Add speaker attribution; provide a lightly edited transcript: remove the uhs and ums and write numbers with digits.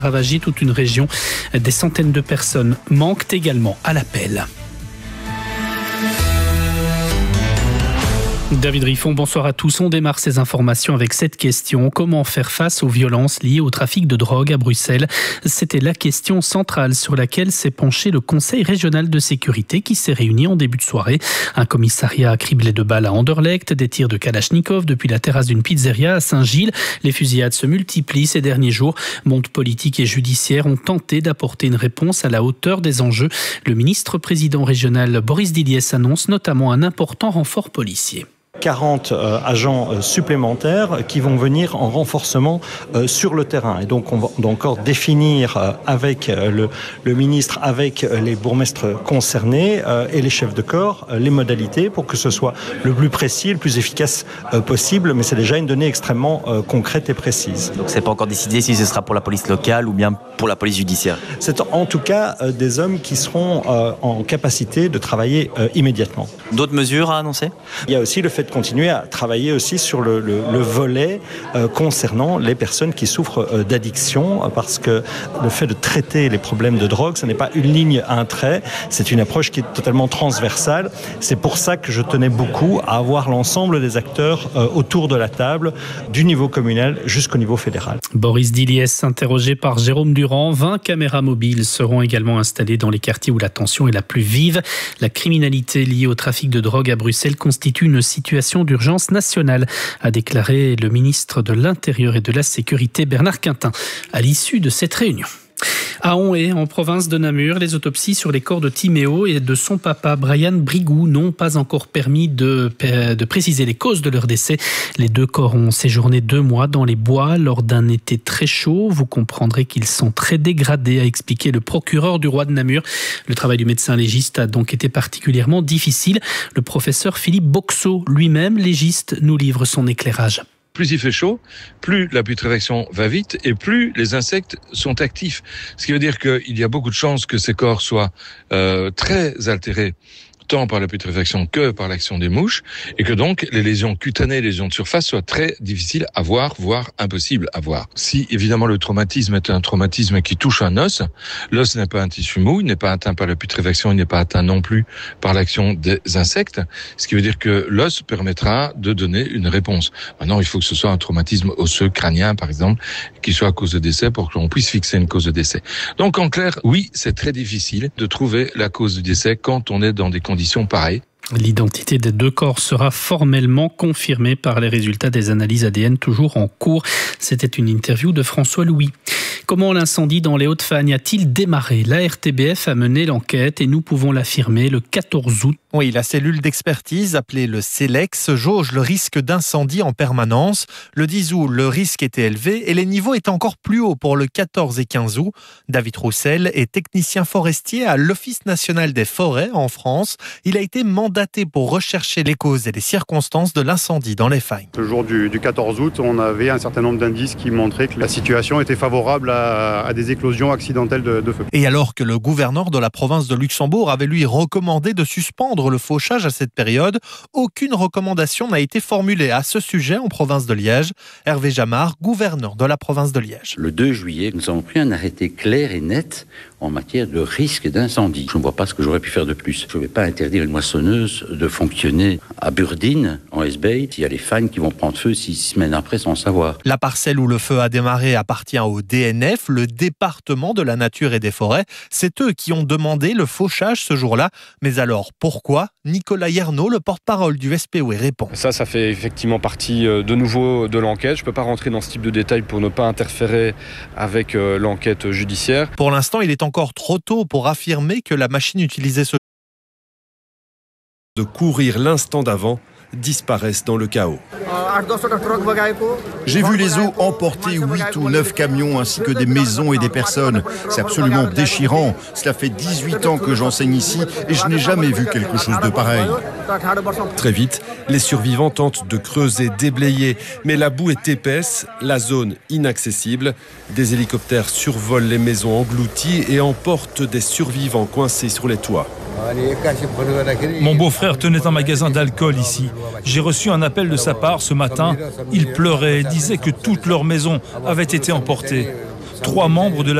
Speaker 1: Ravager toute une région. Des centaines de personnes manquent également à l'appel. David Riffon, bonsoir à tous. On démarre ces informations avec cette question. Comment faire face aux violences liées au trafic de drogue à Bruxelles? C'était la question centrale sur laquelle s'est penché le Conseil régional de sécurité qui s'est réuni en début de soirée. Un commissariat criblé de balles à Anderlecht, des tirs de Kalachnikov depuis la terrasse d'une pizzeria à Saint-Gilles. Les fusillades se multiplient ces derniers jours. Monde politique et judiciaire ont tenté d'apporter une réponse à la hauteur des enjeux. Le ministre-président régional Boris Didiès annonce notamment un important renfort policier.
Speaker 2: 40 agents supplémentaires qui vont venir en renforcement sur le terrain. Et donc on va encore définir avec le ministre, avec les bourgmestres concernés et les chefs de corps, les modalités pour que ce soit le plus précis, le plus efficace possible. Mais c'est déjà une donnée extrêmement concrète et précise.
Speaker 3: Donc c'est pas encore décidé si ce sera pour la police locale ou bien pour la police judiciaire? C'est
Speaker 2: en tout cas des hommes qui seront en capacité de travailler immédiatement.
Speaker 3: D'autres mesures à annoncer?
Speaker 2: Il y a aussi le fait de continuer à travailler aussi sur le volet concernant les personnes qui souffrent d'addiction, parce que le fait de traiter les problèmes de drogue, ce n'est pas une ligne à un trait, c'est une approche qui est totalement transversale. C'est pour ça que je tenais beaucoup à avoir l'ensemble des acteurs autour de la table, du niveau communal jusqu'au niveau fédéral.
Speaker 1: Boris Didiès, interrogé par Jérôme Durand. 20 caméras mobiles seront également installées dans les quartiers où la tension est la plus vive. La criminalité liée au trafic de drogue à Bruxelles constitue une situation d'urgence nationale, a déclaré le ministre de l'Intérieur et de la Sécurité Bernard Quintin à l'issue de cette réunion. À Onhaye, en province de Namur, les autopsies sur les corps de Timéo et de son papa Brian Brigou n'ont pas encore permis de préciser les causes de leur décès. Les deux corps ont séjourné 2 mois dans les bois lors d'un été très chaud. Vous comprendrez qu'ils sont très dégradés, a expliqué le procureur du roi de Namur. Le travail du médecin légiste a donc été particulièrement difficile. Le professeur Philippe Boxot, lui-même légiste, nous livre son éclairage.
Speaker 4: Plus il fait chaud, plus la putréfaction va vite et plus les insectes sont actifs. Ce qui veut dire qu'il y a beaucoup de chances que ces corps soient très altérés, tant par la putréfaction que par l'action des mouches, et que donc les lésions cutanées, les lésions de surface soient très difficiles à voir, voire impossibles à voir. Si évidemment le traumatisme est un traumatisme qui touche un os, l'os n'est pas un tissu mou, il n'est pas atteint par la putréfaction, il n'est pas atteint non plus par l'action des insectes, ce qui veut dire que l'os permettra de donner une réponse. Maintenant, il faut que ce soit un traumatisme osseux, crânien par exemple, qui soit à cause de décès pour que l'on puisse fixer une cause de décès. Donc en clair, oui, c'est très difficile de trouver la cause du décès quand on est dans des conditions pareilles.
Speaker 1: L'identité des 2 corps sera formellement confirmée par les résultats des analyses ADN toujours en cours. C'était une interview de François Louis. Comment l'incendie dans les Hauts-de-Fagne a-t-il démarré? La RTBF a mené l'enquête et nous pouvons l'affirmer le 14 août.
Speaker 5: Oui, la cellule d'expertise appelée le CELEX jauge le risque d'incendie en permanence. Le 10 août, le risque était élevé et les niveaux étaient encore plus hauts pour le 14 et 15 août. David Roussel est technicien forestier à l'Office national des forêts en France. Il a été mandaté pour rechercher les causes et les circonstances de l'incendie dans les Fagnes.
Speaker 6: Le jour du 14 août, on avait un certain nombre d'indices qui montraient que la situation était favorable à des éclosions accidentelles de feu.
Speaker 5: Et alors que le gouverneur de la province de Luxembourg avait lui recommandé de suspendre le fauchage à cette période, aucune recommandation n'a été formulée à ce sujet en province de Liège. Hervé Jamard, gouverneur de la province de Liège.
Speaker 7: Le 2 juillet, nous avons pris un arrêté clair et net en matière de risque d'incendie. Je ne vois pas ce que j'aurais pu faire de plus. Je ne vais pas interdire une moissonneuse de fonctionner à Burdine, en Hesbaye, s'il y a les fagnes qui vont prendre feu 6 semaines après sans savoir.
Speaker 5: La parcelle où le feu a démarré appartient au DNF, le département de la nature et des forêts. C'est eux qui ont demandé le fauchage ce jour-là. Mais alors, pourquoi? Nicolas Yernaud, le porte-parole du SPOE, répond.
Speaker 8: Ça fait effectivement partie de nouveau de l'enquête. Je ne peux pas rentrer dans ce type de détails pour ne pas interférer avec l'enquête judiciaire.
Speaker 5: Pour l'instant, il est encore trop tôt pour affirmer que la machine utilisée
Speaker 9: de courir l'instant d'avant disparaissent dans le chaos.
Speaker 10: J'ai vu les eaux emporter 8 ou 9 camions ainsi que des maisons et des personnes. C'est absolument déchirant. Cela fait 18 ans que j'enseigne ici et je n'ai jamais vu quelque chose de pareil.
Speaker 9: Très vite, les survivants tentent de creuser, déblayer, mais la boue est épaisse, la zone inaccessible. Des hélicoptères survolent les maisons englouties et emportent des survivants coincés sur les toits.
Speaker 11: Mon beau-frère tenait un magasin d'alcool ici. J'ai reçu un appel de sa part ce matin. Il pleurait et disait que toute leur maison avait été emportée. 3 membres de la